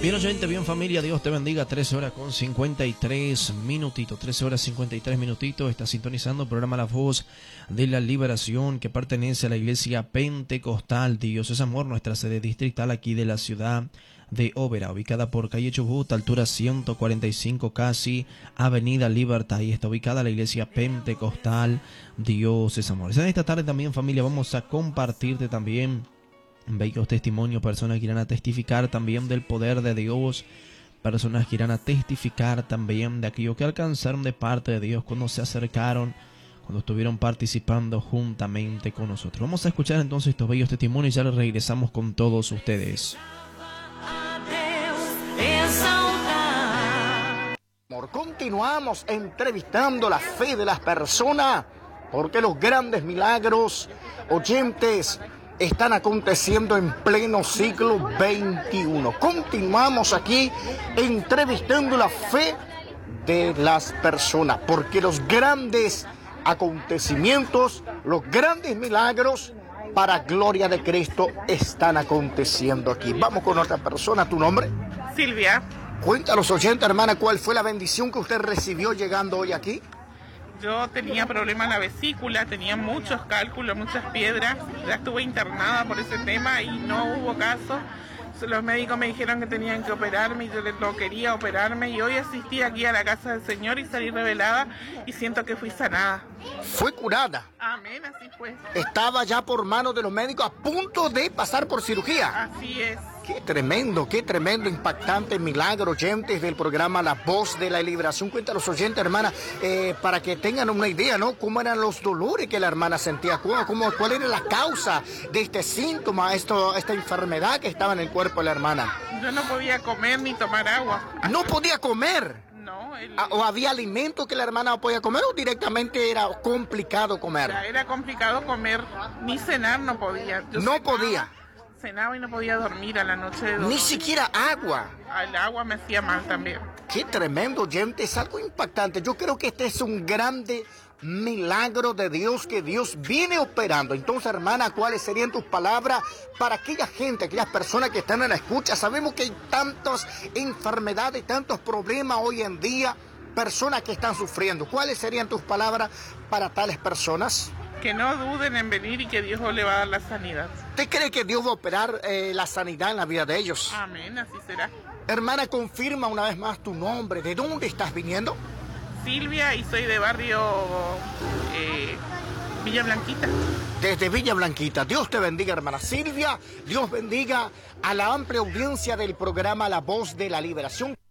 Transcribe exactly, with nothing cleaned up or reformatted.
Bien oyente, bien familia, Dios te bendiga. trece horas con cincuenta y tres minutitos, trece horas cincuenta y tres minutitos. Está sintonizando el programa La Voz de la Liberación, que pertenece a la Iglesia Pentecostal Dios es Amor, nuestra sede distrital aquí de la ciudad de Oberá, ubicada por calle Chubut, altura ciento cuarenta y cinco, casi Avenida Libertad. Y está ubicada la Iglesia Pentecostal Dios es Amor. En esta tarde también, familia, vamos a compartirte también bellos testimonios, personas que irán a testificar también del poder de Dios, personas que irán a testificar también de aquello que alcanzaron de parte de Dios cuando se acercaron, cuando estuvieron participando juntamente con nosotros. Vamos a escuchar entonces estos bellos testimonios y ya regresamos con todos ustedes. Continuamos entrevistando la fe de las personas, porque los grandes milagros, oyentes, están aconteciendo en pleno siglo veintiuno. Continuamos aquí entrevistando la fe de las personas, porque los grandes acontecimientos, los grandes milagros, para gloria de Cristo, están aconteciendo aquí. Vamos con otra persona. ¿Tu nombre? Silvia. Cuéntanos, oyente, hermana, ¿cuál fue la bendición que usted recibió llegando hoy aquí? Yo tenía problemas en la vesícula, tenía muchos cálculos, muchas piedras. Ya estuve internada por ese tema y no hubo caso. Los médicos me dijeron que tenían que operarme y yo no quería operarme. Y hoy asistí aquí a la casa del Señor y salí revelada y siento que fui sanada. ¿Fue curada? Amén, así fue. Estaba ya por manos de los médicos a punto de pasar por cirugía. Así es. Qué tremendo, qué tremendo, impactante milagro, oyentes del programa La Voz de la Liberación. Cuéntanos, oyentes, hermana, eh, para que tengan una idea, ¿no? ¿Cómo eran los dolores que la hermana sentía? ¿Cómo, cómo, ¿Cuál era la causa de este síntoma, esto, esta enfermedad que estaba en el cuerpo de la hermana? Yo no podía comer ni tomar agua. ¿No podía comer? No. El... ¿O había alimentos que la hermana no podía comer o directamente era complicado comer? Era complicado comer, ni cenar no podía. Yo no cenaba, podía. Cenaba y no podía dormir a la noche de dormir. Ni siquiera agua. El agua me hacía mal también. Qué tremendo, oyente, es algo impactante. Yo creo que este es un grande milagro de Dios que Dios viene operando. Entonces, hermana, ¿cuáles serían tus palabras para aquella gente, aquellas personas que están en la escucha? Sabemos que hay tantas enfermedades, tantos problemas hoy en día, personas que están sufriendo. ¿Cuáles serían tus palabras para tales personas? Que no duden en venir y que Dios le va a dar la sanidad. ¿Usted cree que Dios va a operar eh, la sanidad en la vida de ellos? Amén, así será. Hermana, confirma una vez más tu nombre. ¿De dónde estás viniendo? Silvia, y soy de barrio eh, Villa Blanquita. Desde Villa Blanquita. Dios te bendiga, hermana Silvia. Dios bendiga a la amplia audiencia del programa La Voz de la Liberación.